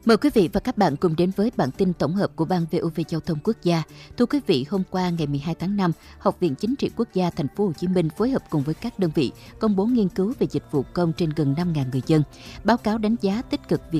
Mời quý vị và các bạn cùng đến với bản tin tổng hợp của Ban VOV Giao thông Quốc gia. Thưa quý vị, hôm qua ngày 12 tháng 5, Học viện Chính trị Quốc gia Thành phố Hồ Chí Minh phối hợp cùng với các đơn vị công bố nghiên cứu về dịch vụ công trên gần 5.000 người dân. Báo cáo đánh giá tích cực việc